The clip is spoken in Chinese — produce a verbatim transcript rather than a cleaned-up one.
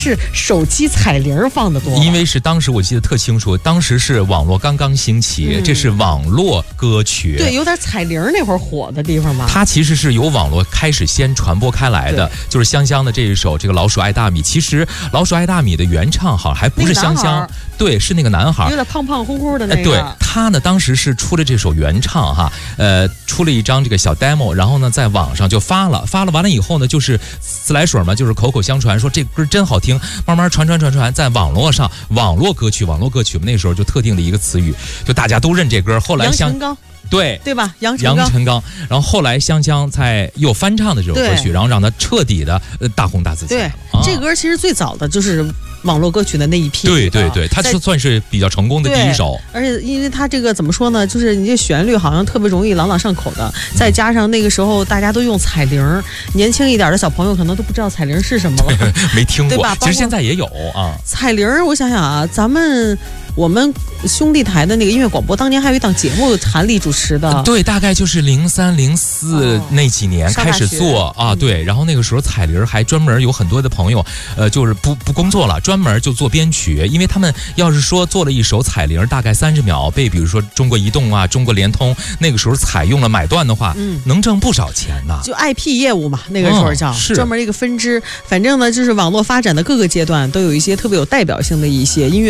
是手机彩铃放的多， 因为是当时我记得特清楚，当时是网络刚刚兴起，嗯、这是网络歌曲， 对，有点彩铃那会儿火的地方吧。 它其实是由网络开始先传播开来的，就是香香的这一首这个《老鼠爱大米》。其实《老鼠爱大米》的原唱好像还不是香香，对，是那个男孩， 有点胖胖乎乎的那个。 对，他呢当时是出了这首原唱哈，呃，出了一张这个小 demo， 然后呢在网上就发了，发了完了以后呢，就是自来水嘛，就是口口相传，说这歌真好听。慢慢传传传传，在网络上，网络歌曲，网络歌曲，那时候就特定的一个词语，就大家都认这歌。后来香对对吧？杨杨臣刚，然后后来香香才又翻唱的这首歌曲，然后让它彻底的呃大红大紫起来了。 对，啊、这歌其实最早的就是网络歌曲的那一批， 对对对，它算是比较成功的第一首。 而且因为它这个怎么说呢，就是你这旋律好像特别容易朗朗上口的，再加上那个时候大家都用彩铃，年轻一点的小朋友可能都不知道彩铃是什么了， 没听过， 对吧？ 其实现在也有啊。 彩铃，我想想啊，咱们我们兄弟台的那个音乐广播，当年还有一档节目，韩丽主持的， 对，大概就是零三零四那几年开始做啊，对。然后那个时候彩铃还专门有很多的朋友，呃，就是不不工作了，专门就做编曲，因为他们要是说做了一首彩铃，大概三十秒，被比如说中国移动啊、中国联通那个时候采用了买断的话，嗯，能挣不少钱呢。 就 I P 业务嘛，那个时候叫、嗯、是专门一个分支。反正呢，就是网络发展的各个阶段都有一些特别有代表性的一些音乐。